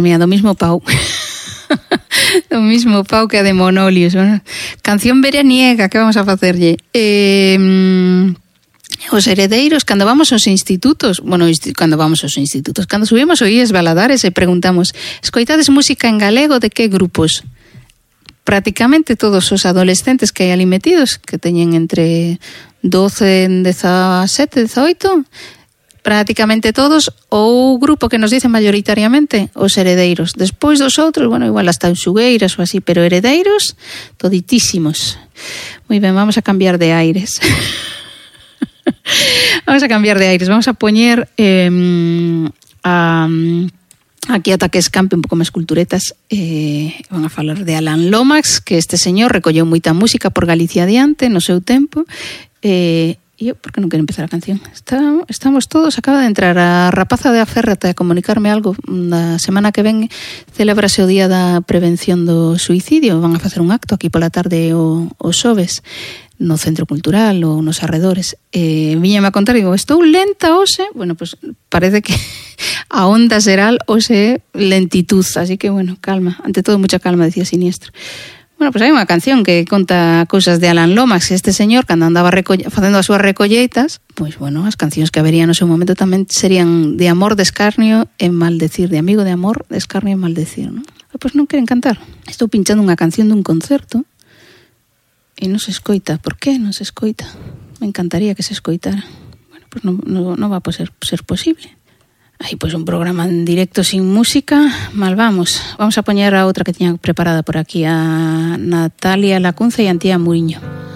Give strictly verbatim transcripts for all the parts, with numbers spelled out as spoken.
Madre mía, do mismo pau. Do mismo pau que a de Monolius. Bueno, canción veraniega, que vamos a facerlle? Eh, os heredeiros, cando vamos aos institutos, bueno, cando vamos aos institutos, cando subimos o I E S Valadares e preguntamos, escoitades música en galego de que grupos? Prácticamente todos os adolescentes que hai ali metidos, que teñen entre doce, dezasete, dezaoito, prácticamente todos, ou grupo que nos dice mayoritariamente os heredeiros. Despois dos outros, bueno, igual hasta Uxugueiras ou así, pero heredeiros toditísimos. Moi ben, vamos a cambiar de aires. Vamos a cambiar de aires, vamos a poñer eh, a, aquí ata que escampe un pouco máis culturetas. Eh, van a falar de Alan Lomax, que este señor recolleu moita música por Galicia adiante no seu tempo. Eh, E eu, por que non quero empezar a canción? Está, estamos todos, acaba de entrar a rapaza de Aférrate a comunicarme algo. Na semana que ven celebrase o Día da Prevención do Suicidio. Van a facer un acto aquí pola tarde o, o xoves no Centro Cultural ou nos arredores. Eh, viñame a contar, digo, estou lenta hoxe. Bueno, pues parece que a onda xeral hoxe é lentitud, así que bueno, calma. Ante todo, mucha calma, decía Siniestro. Bueno, pois pues hai unha canción que conta cousas de Alan Lomax, este señor, cando andaba recolle... facendo as súas recolleitas, pois, pues, bueno, as cancións que habería no seu momento tamén serían de amor, de escarnio e maldecir, de amigo, de amor, de escarnio e maldecir, non? Pois pues non queren cantar. Estou pinchando unha canción dun concerto e non se escoita. Por que non se escoita? Me encantaría que se escoitara. Bueno, pois pues non, non, non va a ser, ser posible. Aí, pois, un programa en directo sin música, mal vamos. Vamos a poñer a outra que tiña preparada por aquí, a Natalia Lacunza e a Antía Muriño.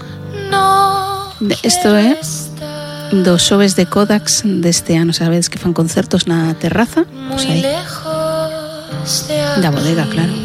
Isto é dos xoves de Kodax deste ano, sabedes que fan concertos na terraza? Pois aí, da bodega, claro.